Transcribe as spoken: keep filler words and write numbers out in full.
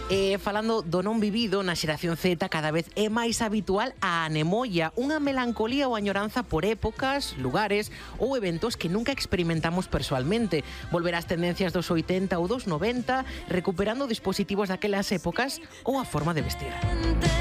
E falando do non vivido, na xeración Z cada vez é máis habitual a anemoia, unha melancolía ou añoranza por épocas, lugares ou eventos que nunca experimentamos persoalmente. Volver ás tendencias dos oitenta ou dos noventa, recuperando dispositivos daquelas épocas ou a forma de vestir.